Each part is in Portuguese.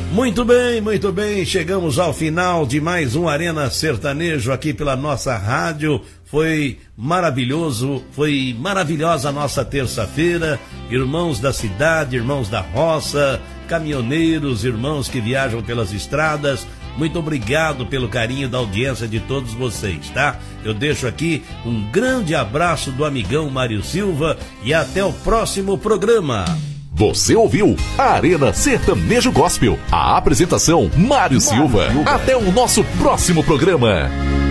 Muito bem, chegamos ao final de mais um Arena Sertanejo aqui pela nossa rádio. Foi maravilhoso, foi maravilhosa a nossa terça-feira. Irmãos da cidade, irmãos da roça, caminhoneiros, irmãos que viajam pelas estradas, muito obrigado pelo carinho da audiência de todos vocês, tá? Eu deixo aqui um grande abraço do amigão Mário Silva e até o próximo programa. Você ouviu Arena Sertanejo Gospel. A apresentação Mário Silva. Até o nosso próximo programa.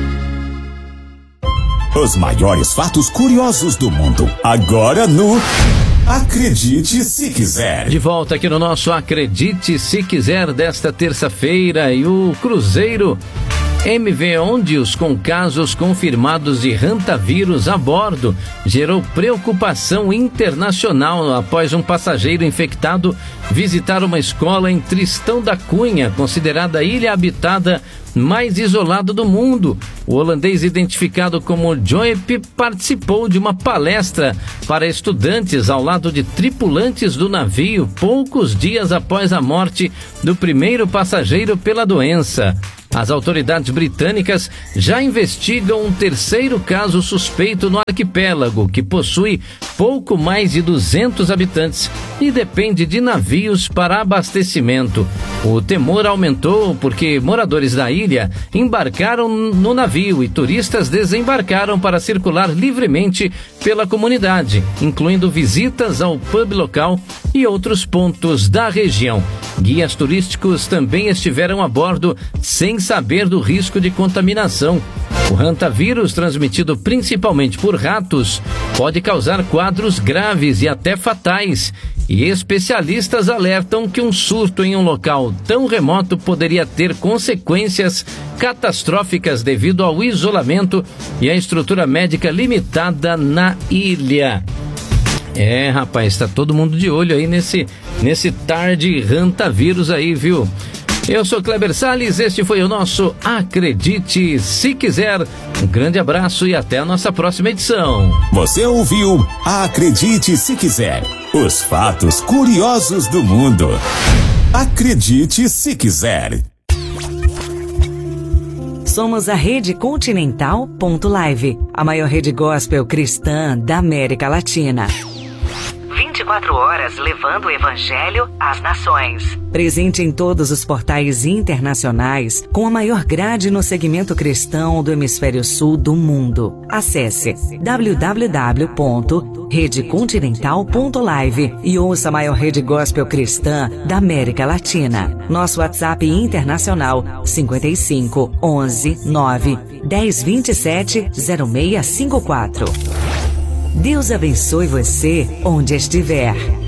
Os maiores fatos curiosos do mundo. Agora no Acredite Se Quiser. De volta aqui no nosso Acredite Se Quiser desta terça-feira. E o Cruzeiro MV Ondios, com casos confirmados de hantavírus a bordo, gerou preocupação internacional após um passageiro infectado visitar uma escola em Tristão da Cunha, considerada a ilha habitada mais isolada do mundo. O holandês, identificado como Joep, participou de uma palestra para estudantes ao lado de tripulantes do navio poucos dias após a morte do primeiro passageiro pela doença. As autoridades britânicas já investigam um terceiro caso suspeito no arquipélago, que possui pouco mais de 200 habitantes e depende de navios para abastecimento. O temor aumentou porque moradores da ilha embarcaram no navio e turistas desembarcaram para circular livremente pela comunidade, incluindo visitas ao pub local e outros pontos da região. Guias turísticos também estiveram a bordo sem saber do risco de contaminação. O hantavírus, transmitido principalmente por ratos, pode causar quadros graves e até fatais. E especialistas alertam que um surto em um local tão remoto poderia ter consequências catastróficas devido ao isolamento e à estrutura médica limitada na ilha. Rapaz, tá todo mundo de olho aí nesse tarde hantavírus aí, viu? Eu sou Kleber Salles, este foi o nosso Acredite Se Quiser. Um grande abraço e até a nossa próxima edição. Você ouviu Acredite Se Quiser. Os fatos curiosos do mundo. Acredite Se Quiser. Somos a Rede Continental.live, a maior rede gospel cristã da América Latina. 24 horas levando o evangelho às nações. Presente em todos os portais internacionais, com a maior grade no segmento cristão do hemisfério sul do mundo. Acesse www.redecontinental.live e ouça a maior rede gospel cristã da América Latina. Nosso WhatsApp internacional 55 11 9 10 27 0654. Deus abençoe você onde estiver.